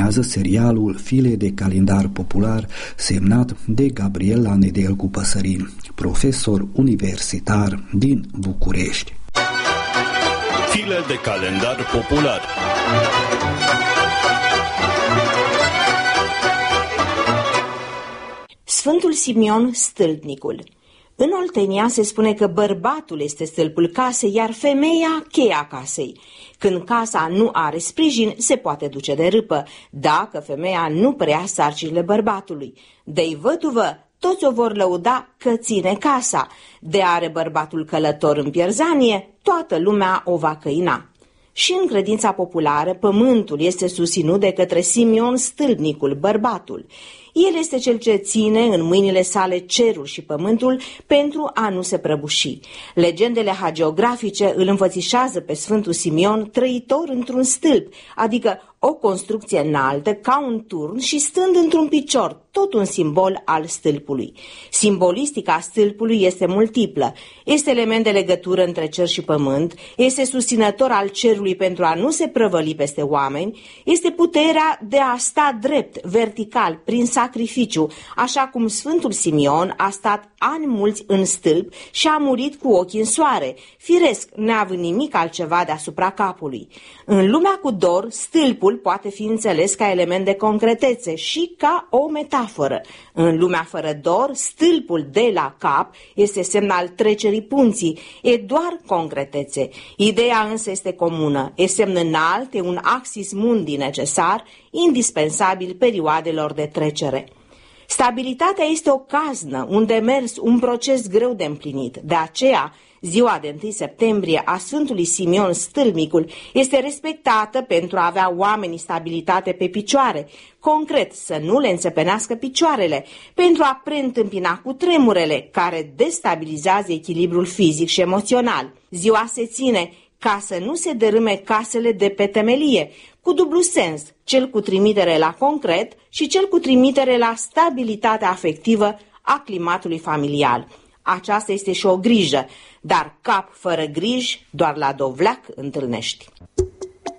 urmează serialul File de calendar popular, semnat de Gabriela Nedelcu Păsărin, profesor universitar din București. File de calendar popular. Sfântul Simeon Stâlpnicul. În Oltenia se spune că bărbatul este stâlpul casei, iar femeia cheia casei. Când casa nu are sprijin, se poate duce de râpă, dacă femeia nu preia sarcinile bărbatului. De-i văduvă, toți o vor lăuda că ține casa. De are bărbatul călător în pierzanie, toată lumea o va căina. Și în credința populară, pământul este susținut de către Simeon Stâlpnicul, bărbatul. El este cel ce ține în mâinile sale cerul și pământul pentru a nu se prăbuși. Legendele hagiografice îl înfățișează pe Sfântul Simeon trăitor într-un stâlp, adică o construcție înaltă ca un turn și stând într-un picior, tot un simbol al stâlpului. Simbolistica stâlpului este multiplă. Este element de legătură între cer și pământ, este susținător al cerului pentru a nu se prăvăli peste oameni, este puterea de a sta drept, vertical, prin sacrificiu, așa cum Sfântul Simeon a stat ani mulți în stâlp și a murit cu ochii în soare, firesc, neavând nimic altceva deasupra capului. În lumea cu dor, stâlpul poate fi înțeles ca element de concretețe și ca o metaforă. În lumea fără dor, stâlpul de la cap este semn al trecerii punții, e doar concretețe. Ideea însă este comună, e semn înalt, e un axis mundi necesar, indispensabil perioadelor de trecere. Stabilitatea este o caznă, un demers, un proces greu de împlinit. De aceea, ziua de 1 septembrie a Sfântului Simeon Stâlpnicul este respectată pentru a avea oamenii stabilitate pe picioare, concret să nu le înțepenească picioarele, pentru a preîntâmpina cutremurele care destabilizează echilibrul fizic și emoțional. Ziua se ține ca să nu se dărâme casele de pe temelie, cu dublu sens, cel cu trimitere la concret și cel cu trimitere la stabilitatea afectivă a climatului familial. Aceasta este și o grijă, dar cap fără griji doar la dovleac întâlnești.